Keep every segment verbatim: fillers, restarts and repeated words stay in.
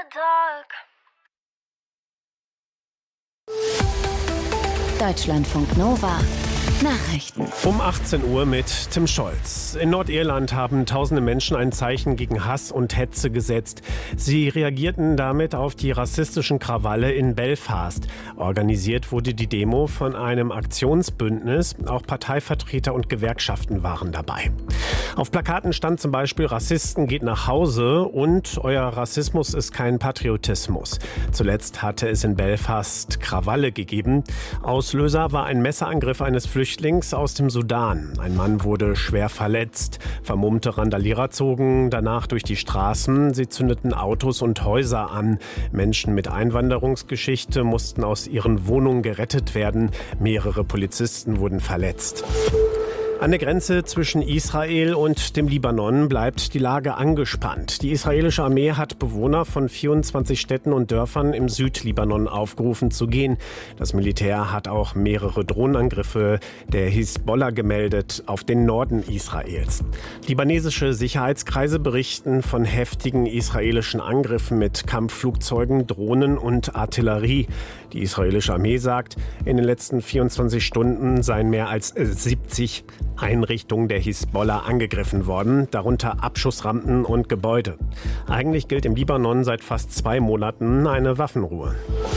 Deutschlandfunk Nova. Nachrichten. Um achtzehn Uhr mit Tim Scholz. In Nordirland haben tausende Menschen ein Zeichen gegen Hass und Hetze gesetzt. Sie reagierten damit auf die rassistischen Krawalle in Belfast. Organisiert wurde die Demo von einem Aktionsbündnis. Auch Parteivertreter und Gewerkschaften waren dabei. Auf Plakaten stand zum Beispiel: Rassisten geht nach Hause und euer Rassismus ist kein Patriotismus. Zuletzt hatte es in Belfast Krawalle gegeben. Auslöser war ein Messerangriff eines Flüchtlings aus dem Sudan. Ein Mann wurde schwer verletzt. Vermummte Randalierer zogen danach durch die Straßen. Sie zündeten Autos und Häuser an. Menschen mit Einwanderungsgeschichte mussten aus ihren Wohnungen gerettet werden. Mehrere Polizisten wurden verletzt. An der Grenze zwischen Israel und dem Libanon bleibt die Lage angespannt. Die israelische Armee hat Bewohner von vierundzwanzig Städten und Dörfern im Südlibanon aufgerufen zu gehen. Das Militär hat auch mehrere Drohnenangriffe der Hisbollah gemeldet auf den Norden Israels. Libanesische Sicherheitskreise berichten von heftigen israelischen Angriffen mit Kampfflugzeugen, Drohnen und Artillerie. Die israelische Armee sagt, in den letzten vierundzwanzig Stunden seien mehr als siebzig Einrichtungen der Hisbollah angegriffen worden, darunter Abschussrampen und Gebäude. Eigentlich gilt im Libanon seit fast zwei Monaten eine Waffenruhe.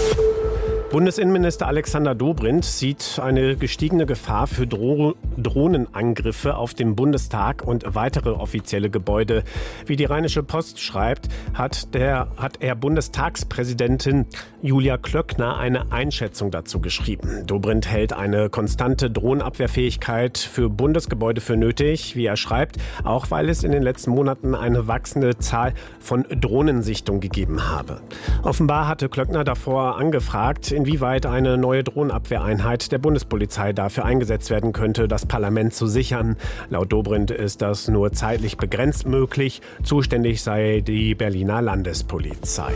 Bundesinnenminister Alexander Dobrindt sieht eine gestiegene Gefahr für Dro- Drohnenangriffe auf den Bundestag und weitere offizielle Gebäude. Wie die Rheinische Post schreibt, hat, der, hat er Bundestagspräsidentin Julia Klöckner eine Einschätzung dazu geschrieben. Dobrindt hält eine konstante Drohnenabwehrfähigkeit für Bundesgebäude für nötig, wie er schreibt, auch weil es in den letzten Monaten eine wachsende Zahl von Drohnensichtungen gegeben habe. Offenbar hatte Klöckner davor angefragt, inwieweit eine neue Drohnenabwehreinheit der Bundespolizei dafür eingesetzt werden könnte, das Parlament zu sichern. Laut Dobrindt ist das nur zeitlich begrenzt möglich. Zuständig sei die Berliner Landespolizei.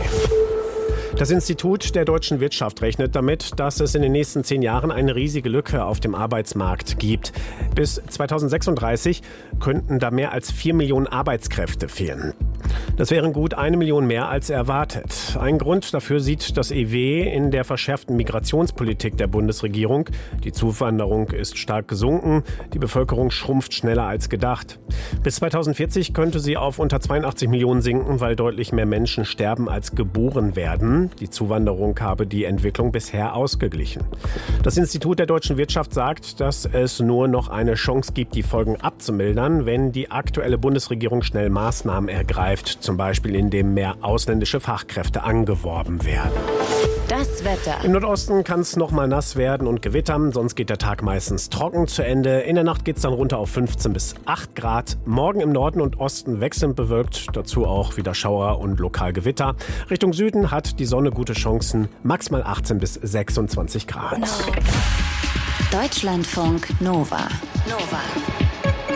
Das Institut der deutschen Wirtschaft rechnet damit, dass es in den nächsten zehn Jahren eine riesige Lücke auf dem Arbeitsmarkt gibt. Bis zweitausendsechsunddreißig könnten da mehr als vier Millionen Arbeitskräfte fehlen. Das wären gut eine Million mehr als erwartet. Ein Grund dafür sieht das E W in der verschärften Migrationspolitik der Bundesregierung. Die Zuwanderung ist stark gesunken, die Bevölkerung schrumpft schneller als gedacht. Bis zweitausendvierzig könnte sie auf unter zweiundachtzig Millionen sinken, weil deutlich mehr Menschen sterben als geboren werden. Die Zuwanderung habe die Entwicklung bisher ausgeglichen. Das Institut der deutschen Wirtschaft sagt, dass es nur noch eine Chance gibt, die Folgen abzumildern, wenn die aktuelle Bundesregierung schnell Maßnahmen ergreift, zum Beispiel indem mehr ausländische Fachkräfte angeworben werden. Das Wetter. Im Nordosten kann es noch mal nass werden und gewittern, sonst geht der Tag meistens trocken zu Ende. In der Nacht geht es dann runter auf fünfzehn bis acht Grad. Morgen im Norden und Osten wechselnd bewölkt, dazu auch wieder Schauer und lokal Gewitter. Richtung Süden hat die Sonne gute Chancen, maximal achtzehn bis sechsundzwanzig Grad. Deutschlandfunk Nova. Nova.